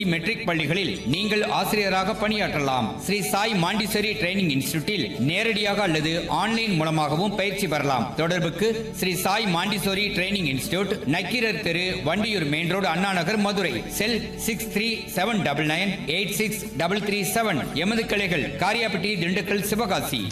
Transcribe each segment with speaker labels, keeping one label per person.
Speaker 1: Matric பள்ளிகளில் நீங்கள் ஆசிரியராக பணியாற்றலாம். ஸ்ரீ சாய் மாண்டிசரி ட்ரைனிங் இன்ஸ்டிடியூட்டில் நேரடியாக அல்லது ஆன்லைன் மூலமாகவும் பயிற்சி பெறலாம். தொடர்புக்கு Sri Sai Montessori training institute, Nakkeerar தெரு, வண்டியூர் மெயின் ரோடு, அண்ணா நகர், மதுரை. செல் 6379986337. எமது கிளைகள் காரியாபட்டி, திண்டுக்கல், சிவகாசி.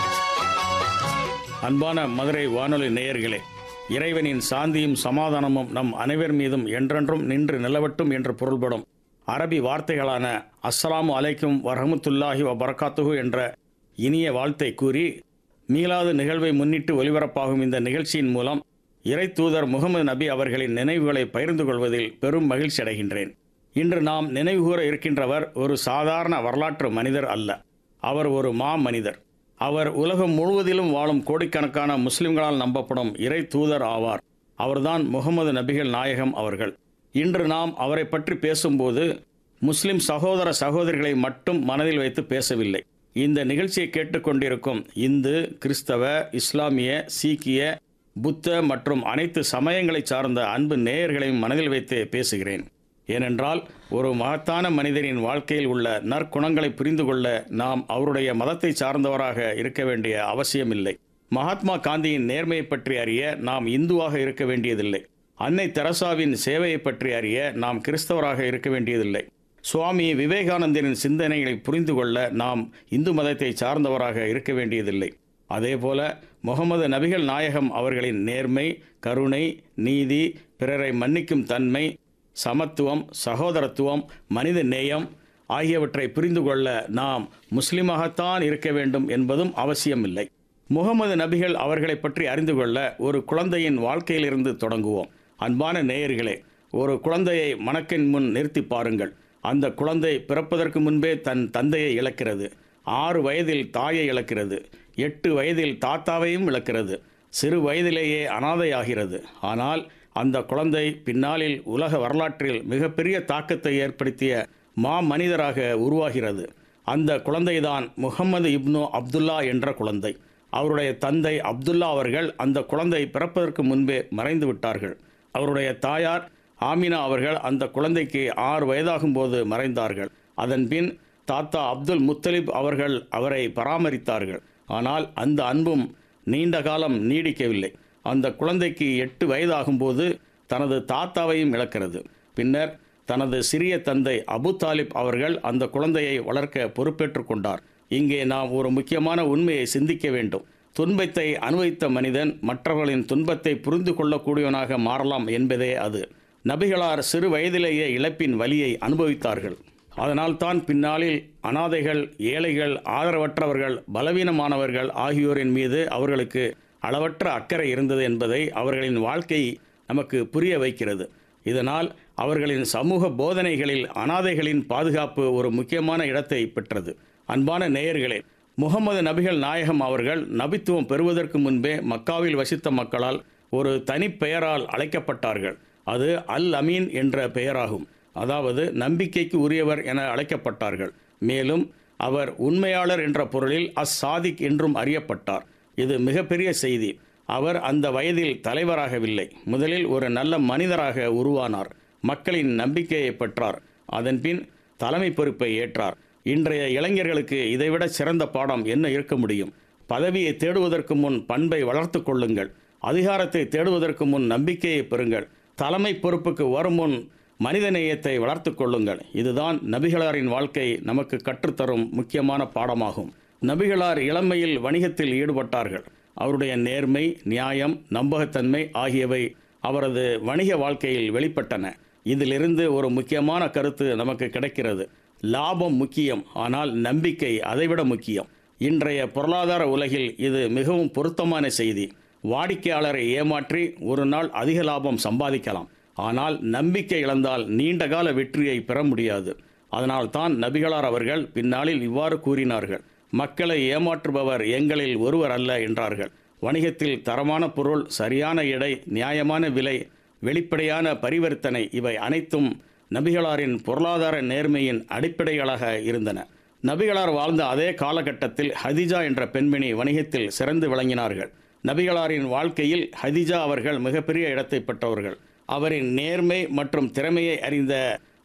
Speaker 2: அன்பான மதுரை வானொலி நேயர்களே, இறைவனின் சாந்தியும் சமாதானமும் நம் அனைவர் மீதும் என்றென்றும் நின்று நிலவட்டும் என்று பொருள்படும் அரபி வார்த்தைகளான அஸ்ஸலாமு அலைக்கும் வரஹ்மத்துல்லாஹி வபரகாத்துஹு என்ற இனிய வாழ்த்தை கூறி, மீலாது நிகழ்வை முன்னிட்டு ஒலிபரப்பாகும் இந்த நிகழ்ச்சியின் மூலம் இறை தூதர் முகமது நபி அவர்களின் நினைவுகளை பகிர்ந்து கொள்வதில் பெரும் மகிழ்ச்சி அடைகின்றேன். இன்று நாம் நினைவுகூர இருக்கின்றவர் ஒரு சாதாரண வரலாற்று மனிதர் அல்ல. அவர் ஒரு மனிதர். அவர் உலகம் முழுவதிலும் வாழும் கோடிக்கணக்கான முஸ்லிம்களால் நம்பப்படும் இறை தூதர் ஆவார். அவர்தான் முகமது நபிகள் நாயகம் அவர்கள். இன்று நாம் அவரை பற்றி பேசும்போது முஸ்லிம் சகோதர சகோதரிகளை மட்டும் மனதில் வைத்து பேசவில்லை. இந்த நிகழ்ச்சியை கேட்டுக்கொண்டிருக்கும் இந்து, கிறிஸ்தவ, இஸ்லாமிய, சீக்கிய, புத்த மற்றும் அனைத்து சமயங்களை சார்ந்த அன்பு நேயர்களையும் மனதில் வைத்து பேசுகிறேன். ஏனென்றால் ஒரு மகத்தான மனிதரின் வாழ்க்கையில் உள்ள நற்குணங்களை புரிந்து கொள்ள நாம் அவருடைய மதத்தை சார்ந்தவராக இருக்க வேண்டிய அவசியமில்லை. மகாத்மா காந்தியின் நேர்மையை பற்றி அறிய நாம் இந்துவாக இருக்க வேண்டியதில்லை. அன்னை தெரசாவின் சேவையை பற்றி அறிய நாம் கிறிஸ்தவராக இருக்க வேண்டியதில்லை. சுவாமி விவேகானந்தரின் சிந்தனைகளை புரிந்து கொள்ள நாம் இந்து மதத்தை சார்ந்தவராக இருக்க வேண்டியதில்லை. அதேபோல முகமது நபிகள் நாயகம் அவர்களின் நேர்மை, கருணை, நீதி, பிறரை மன்னிக்கும் தன்மை, சமத்துவம், சகோதரத்துவம், மனித நேயம் ஆகியவற்றை புரிந்து கொள்ள நாம் முஸ்லிமாகத்தான் இருக்க வேண்டும் என்பதும் அவசியமில்லை. முகமது நபிகள் அவர்களை பற்றி அறிந்து கொள்ள ஒரு குழந்தையின் வாழ்க்கையிலிருந்து தொடங்குவோம். அன்பான நேயர்களே, ஒரு குழந்தையை மணக்கின் முன் நிறுத்தி பாருங்கள். அந்த குழந்தை பிறப்பதற்கு முன்பே தன் தந்தையை இழக்கிறது. 6 வயதில் தாயை இழக்கிறது. 8 வயதில் தாத்தாவையும் இழக்கிறது. சிறு வயதிலேயே அனாதையாகிறது. ஆனால் அந்த குழந்தை பின்னாளில் உலக வரலாற்றில் மிகப்பெரிய தாக்கத்தை ஏற்படுத்திய மனிதராக உருவாகிறது. அந்த குழந்தைதான் முகமது இப்னு அப்துல்லா என்ற குழந்தை. அவருடைய தந்தை அப்துல்லா அவர்கள் அந்த குழந்தை பிறப்பதற்கு முன்பே மறைந்து விட்டார்கள். அவருடைய தாயார் ஆமினா அவர்கள் அந்த குழந்தைக்கு 6 வயதாகும் போது மறைந்தார்கள். அதன் பின் தாத்தா அப்துல் முத்தலிப் அவர்கள் அவரை பராமரித்தார்கள். ஆனால் அந்த அன்பும் நீண்ட காலம் நீடிக்கவில்லை. அந்த குழந்தைக்கு 8 வயதாகும்போது தனது தாத்தாவையும் இழக்கிறது. பின்னர் தனது சிறிய தந்தை அபு தாலிப் அவர்கள் அந்த குழந்தையை வளர்க்க பொறுப்பேற்றுக் கொண்டார். இங்கே நாம் ஒரு முக்கியமான உண்மையை சிந்திக்க வேண்டும். துன்பத்தை அனுபவித்த மனிதன் மற்றவர்களின் துன்பத்தை புரிந்து கொள்ளக்கூடியவனாக மாறலாம் என்பதே அது. நபிகளார் சிறு வயதிலேயே இழப்பின் வலியை அனுபவித்தார்கள். அதனால்தான் பின்னாளில் அனாதைகள், ஏழைகள், ஆதரவற்றவர்கள், பலவீனமானவர்கள் ஆகியோரின் மீது அவர்களுக்கு அளவற்ற அக்கறை இருந்தது என்பதை அவர்களின் வாழ்க்கை நமக்கு புரிய வைக்கிறது. இதனால் அவர்களின் சமூக போதனைகளில் அனாதைகளின் பாதுகாப்பு ஒரு முக்கியமான இடத்தை பெற்றது. அன்பான நேயர்களே, முகமது நபிகள் நாயகம் அவர்கள் நபித்துவம் பெறுவதற்கு முன்பே மக்காவில் வசித்த மக்களால் ஒரு தனி பெயரால் அழைக்கப்பட்டார்கள். அது அல் அமீன் என்ற பெயராகும். அதாவது நம்பிக்கைக்கு உரியவர் என அழைக்கப்பட்டார்கள். மேலும் அவர் உண்மையாளர் என்ற பொருளில் சாதிக் என்றும் அறியப்பட்டார். இது மிகப்பெரிய செய்தி. அவர் அந்த வயதில் தலைவராகவில்லை. முதலில் ஒரு நல்ல மனிதராக உருவானார். மக்களின் நம்பிக்கையை பெற்றார். அதன்பின் தலைமை பொறுப்பை ஏற்றார். இன்றைய இளைஞர்களுக்கு இதைவிட சிறந்த பாடம் என்ன இருக்க முடியும்? பதவியை தேடுவதற்கு முன் பண்பை வளர்த்து கொள்ளுங்கள். அதிகாரத்தை தேடுவதற்கு முன் நம்பிக்கையை பெறுங்கள். தலைமை பொறுப்புக்கு வரும் முன் மனிதநேயத்தை வளர்த்து கொள்ளுங்கள். இதுதான் நபிகளாரின் வாழ்க்கை நமக்கு கற்றுத்தரும் முக்கியமான பாடமாகும். நபிகளார் இளமையில் வணிகத்தில் ஈடுபட்டார்கள். அவருடைய நேர்மை, நியாயம், நம்பகத்தன்மை ஆகியவை அவரது வணிக வாழ்க்கையில் வெளிப்பட்டன. இதிலிருந்து ஒரு முக்கியமான கருத்து நமக்கு கிடைக்கிறது. லாபம் முக்கியம், ஆனால் நம்பிக்கை அதைவிட முக்கியம். இன்றைய பொருளாதார உலகில் இது மிகவும் பொருத்தமான செய்தி. வாடிக்கையாளரை ஏமாற்றி ஒரு நாள் அதிக லாபம் சம்பாதிக்கலாம். ஆனால் நம்பிக்கை இழந்தால் நீண்டகால வெற்றியை பெற முடியாது. அதனால்தான் நபிகளார் அவர்கள் பின்னாளில் இவ்வாறு கூறினார்கள்: மக்களை ஏமாற்றுபவர் எங்களில் ஒருவர் அல்ல என்றார்கள். வணிகத்தில் தரமான பொருள், சரியான எடை, நியாயமான விலை, வெளிப்படையான பரிவர்த்தனை இவை அனைத்தும் நபிகளாரின் பொருளாதார நேர்மையின் அடிப்படைகளாக இருந்தன. நபிகளார் வாழ்ந்த அதே காலகட்டத்தில் ஹதிஜா என்ற பெண்மணி வணிகத்தில் சிறந்து விளங்கினார்கள். நபிகளாரின் வாழ்க்கையில் ஹதிஜா அவர்கள் மிகப்பெரிய இடத்தை பெற்றவர்கள். அவரின் நேர்மை மற்றும் திறமையை அறிந்த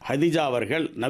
Speaker 2: ஹதிஜா அவர்கள்